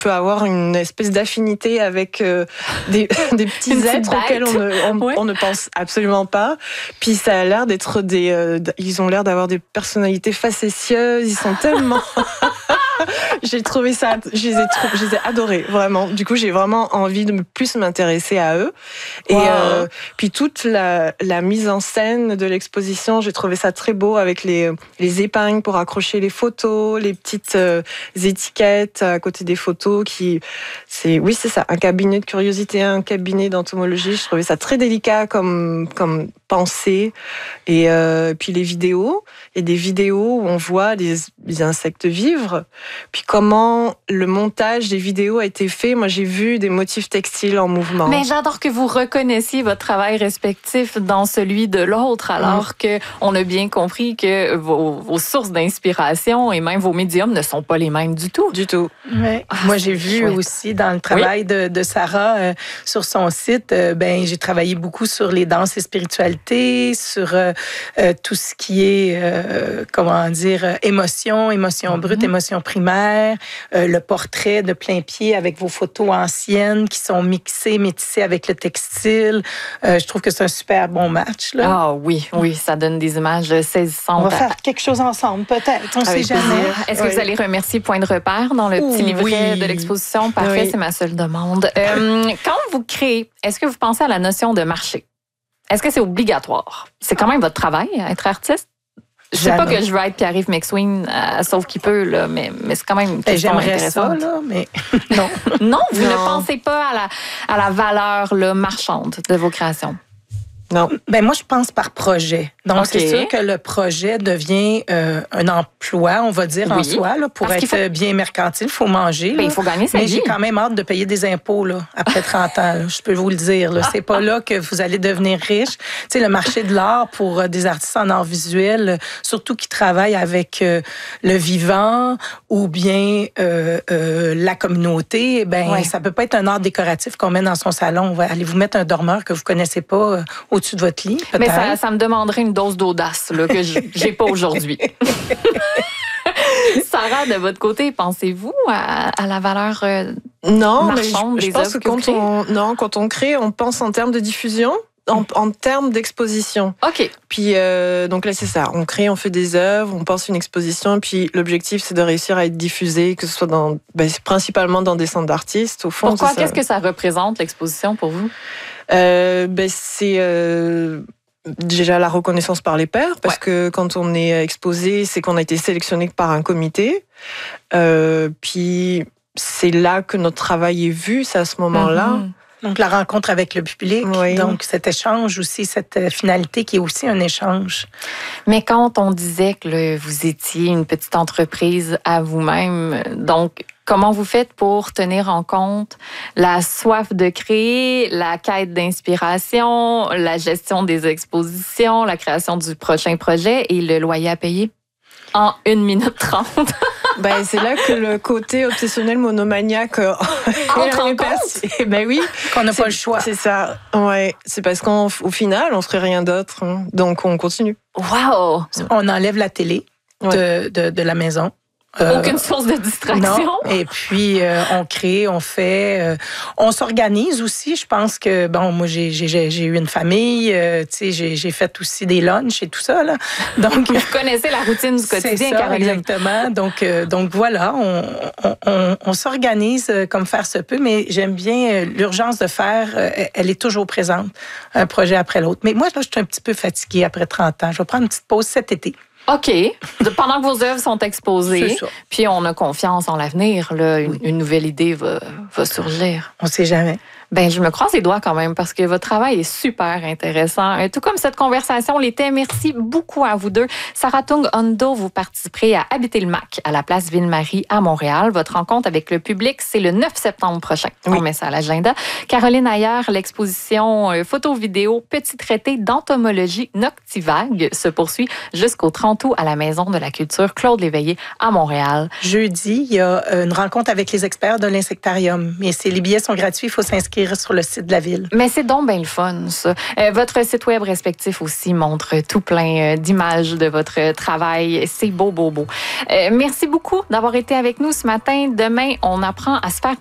peut avoir une espèce d'affinité avec des petits êtres auxquels on ne pense absolument pas. Puis ça a l'air d'être ils ont l'air d'avoir des personnalités facétieuses. Ils sont tellement... J'ai trouvé ça, je les ai adorés, vraiment. Du coup, j'ai vraiment envie de plus m'intéresser à eux. Et puis toute la mise en scène de l'exposition, j'ai trouvé ça très beau avec les épingles pour accrocher les photos, les petites étiquettes à côté des photos c'est ça, un cabinet de curiosité, un cabinet d'entomologie. Je trouvais ça très délicat comme pensée. Et puis les vidéos, et des vidéos où on voit les insectes vivre. Puis comment le montage des vidéos a été fait. Moi, j'ai vu des motifs textiles en mouvement. Mais j'adore que vous reconnaissiez votre travail respectif dans celui de l'autre, alors qu'on a bien compris que vos sources d'inspiration et même vos médiums ne sont pas les mêmes du tout. Du tout. Ouais. Moi, j'ai vu aussi dans le travail de Sarah sur son site, j'ai travaillé beaucoup sur les danses et spiritualité, sur tout ce qui est, émotion brute, émotion primaire, le portrait de plein pied avec vos photos anciennes qui sont métissées avec le textile. Je trouve que c'est un super bon match, là. Ah oui, ça donne des images saisissantes. On va faire quelque chose ensemble, peut-être. On ne sait jamais. Est-ce que vous allez remercier Point de repère dans le petit livret de l'exposition? Parfait, c'est ma seule demande. Quand vous créez, est-ce que vous pensez à la notion de marché? Est-ce que c'est obligatoire? C'est quand même votre travail, être artiste? Je sais pas que je veux être Pierre-Yves McSween, sauf qu'il peut, là, mais c'est quand même une question intéressante. J'aimerais ça, là, mais non. Non, vous ne pensez pas à la valeur là, marchande de vos créations? Non. Moi, je pense par projet. Donc, c'est sûr que le projet devient un emploi, on va dire, en soi. Là, pour être bien mercantile, il faut manger. Il faut gagner sa vie. Mais j'ai quand même hâte de payer des impôts là, après 30 ans. Là, je peux vous le dire. Là. C'est pas là que vous allez devenir riche. Tu sais, le marché de l'art pour des artistes en art visuel, surtout qui travaillent avec le vivant ou bien la communauté, ça peut pas être un art décoratif qu'on met dans son salon. Allez vous mettre un dormeur que vous connaissez pas au-dessus de votre lit, peut-être. Mais ça me demanderait une dose d'audace là, que j'ai pas aujourd'hui. Sarah, de votre côté, pensez-vous à la valeur marchande des œuvres que vous créez? Quand on crée, on pense en termes de diffusion, en termes d'exposition. OK. Puis, donc là, c'est ça. On crée, on fait des œuvres, on pense une exposition, puis l'objectif, c'est de réussiir à être diffusé, que ce soit principalement dans des centres d'artistes, au fond. Pourquoi? Qu'est-ce que ça représente, l'exposition, pour vous? C'est déjà la reconnaissance par les pairs, parce que quand on est exposé, c'est qu'on a été sélectionné par un comité. Puis c'est là que notre travail est vu, c'est à ce moment-là. Donc, la rencontre avec le public. Oui. Donc, cet échange aussi, cette finalité qui est aussi un échange. Mais quand on disait que vous étiez une petite entreprise à vous-même, donc, comment vous faites pour tenir en compte la soif de créer, la quête d'inspiration, la gestion des expositions, la création du prochain projet et le loyer à payer en 1 minute 30? C'est là que le côté obsessionnel monomaniaque entre en compte. Oui, qu'on n'a pas le choix. C'est ça. Ouais, c'est parce qu'au final, on ferait rien d'autre, hein. Donc on continue. Wow. On enlève la télé de la maison. Aucune source de distraction. Non. Et puis, on crée, on fait, on s'organise aussi. Je pense que, moi, j'ai eu une famille, j'ai fait aussi des lunchs et tout ça, là. Donc, vous connaissez la routine du quotidien, c'est ça, Caroline. Exactement. Donc voilà, on s'organise comme faire se peut, mais j'aime bien l'urgence de faire, elle est toujours présente, un projet après l'autre. Mais moi, là, je suis un petit peu fatiguée après 30 ans. Je vais prendre une petite pause cet été. OK. Pendant que vos œuvres sont exposées, puis on a confiance en l'avenir, là, une nouvelle idée va surgir. On ne sait jamais. Je me croise les doigts quand même parce que votre travail est super intéressant. Tout comme cette conversation l'était. Merci beaucoup à vous deux. Sarah Tung-Hondo, vous participerez à Habiter le MAC à la place Ville-Marie à Montréal. Votre rencontre avec le public, c'est le 9 septembre prochain. Oui. On met ça à l'agenda. Caroline Ayer, l'exposition photo-vidéo Petit traité d'entomologie noctivague se poursuit jusqu'au 30 août à la Maison de la Culture Claude Léveillé à Montréal. Jeudi, il y a une rencontre avec les experts de l'insectarium. Mais les billets sont gratuits, il faut s'inscrire s'inscrire sur le site de la Ville. Mais c'est donc bien le fun, ça. Votre site web respectif aussi montre tout plein d'images de votre travail. C'est beau, beau, beau. Merci beaucoup d'avoir été avec nous ce matin. Demain, on apprend à se faire